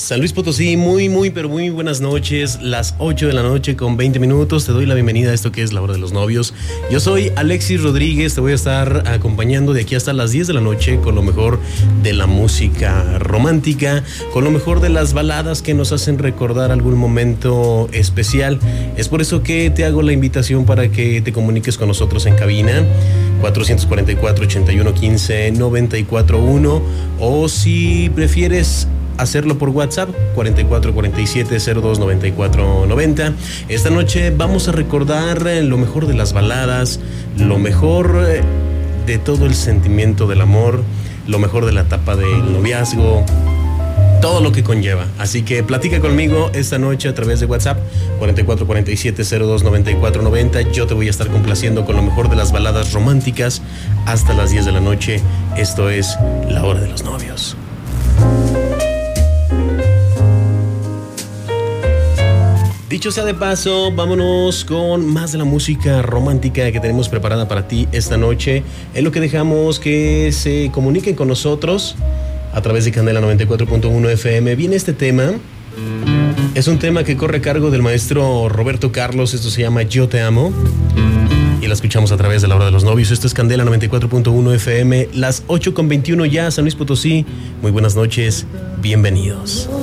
San Luis Potosí, pero muy buenas noches. Las 8 de la noche con 20 minutos. Te doy la bienvenida a esto que es La Hora de los Novios. Yo soy Alexis Rodríguez. Te voy a estar acompañando de aquí hasta las 10 de la noche con lo mejor de la música romántica, con lo mejor de las baladas que nos hacen recordar algún momento especial. Es por eso que te hago la invitación para que te comuniques con nosotros en cabina 444-8115-941, o si prefieres hacerlo por WhatsApp 4447-029490. Esta noche vamos a recordar lo mejor de las baladas, lo mejor de todo el sentimiento del amor, lo mejor de la etapa del noviazgo, todo lo que conlleva. Así que platica conmigo esta noche a través de WhatsApp 4447-029490. Yo te voy a estar complaciendo con lo mejor de las baladas románticas hasta las 10 de la noche. Esto es La Hora de los Novios. Dicho sea de paso, vámonos con más de la música romántica que tenemos preparada para ti esta noche. En lo que dejamos que se comuniquen con nosotros a través de Candela 94.1 FM. Viene este tema. Es un tema que corre a cargo del maestro Roberto Carlos. Esto se llama Yo Te Amo. Y la escuchamos a través de La Hora de los Novios. Esto es Candela 94.1 FM. Las 8:21 ya, San Luis Potosí. Muy buenas noches. Bienvenidos.